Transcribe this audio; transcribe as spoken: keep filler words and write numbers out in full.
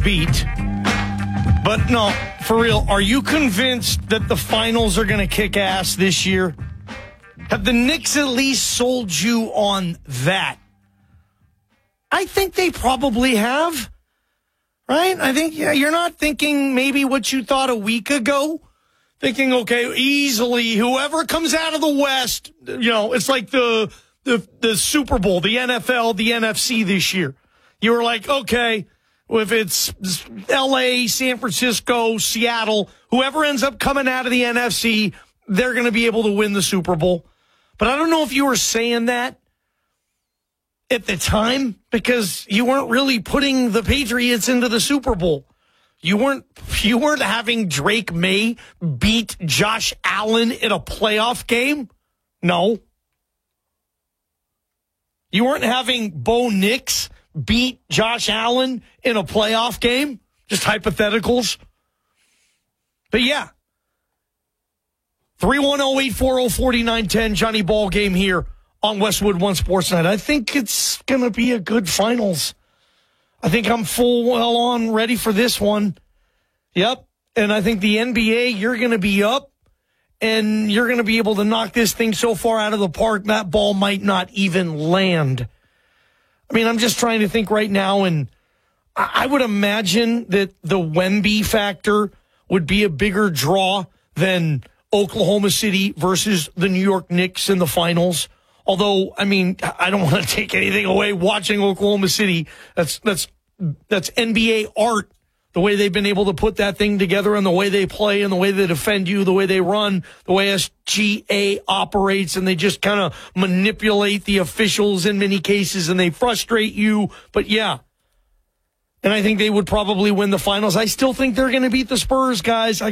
beat. But no, for real, are you convinced that the finals are going to kick ass this year? Have the Knicks at least sold you on that? I think they probably have, right? I think yeah, you're not thinking maybe what you thought a week ago. Thinking, okay, easily, whoever comes out of the West, you know, it's like the the the Super Bowl, the N F L, the N F C this year. You were like, okay, if it's L A, San Francisco, Seattle, whoever ends up coming out of the N F C, they're going to be able to win the Super Bowl. But I don't know if you were saying that at the time because you weren't really putting the Patriots into the Super Bowl. You weren't you weren't having Drake May beat Josh Allen in a playoff game? No. You weren't having Bo Nix beat Josh Allen in a playoff game? Just hypotheticals. But yeah. three one zero, eight four zero, four nine one zero, Johnny Ball Game here on Westwood One Sports Night. I think it's going to be a good finals. I think I'm full well on ready for this one. Yep. And I think the N B A, you're going to be up and you're going to be able to knock this thing so far out of the park, that ball might not even land. I mean, I'm just trying to think right now, and I would imagine that the Wemby factor would be a bigger draw than Oklahoma City versus the New York Knicks in the finals. Although, I mean, I don't want to take anything away watching Oklahoma City. That's that's that's N B A art, the way they've been able to put that thing together and the way they play and the way they defend you, the way they run, the way S G A operates, and they just kind of manipulate the officials in many cases and they frustrate you. But yeah, and I think they would probably win the finals. I still think they're going to beat the Spurs, guys. I